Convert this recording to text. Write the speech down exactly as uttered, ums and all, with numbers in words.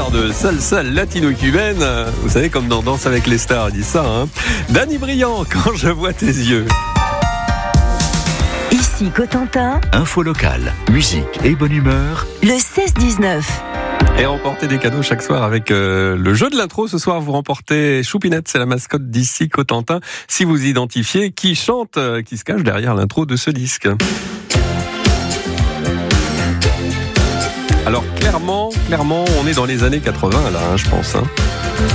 concert de salsa latino-cubaine. Vous savez, comme dans Danse avec les stars, il dit ça. Hein. Danny Briand, quand je vois tes yeux. Ici Cotentin. Info locale, musique et bonne humeur. Le seize dix-neuf. Et remportez des cadeaux chaque soir avec euh, le jeu de l'intro. Ce soir, vous remportez Choupinette, c'est la mascotte d'ici Cotentin. Si vous identifiez qui chante, euh, qui se cache derrière l'intro de ce disque. Alors clairement, clairement, on est dans les années quatre-vingts là, hein, je pense. Hein.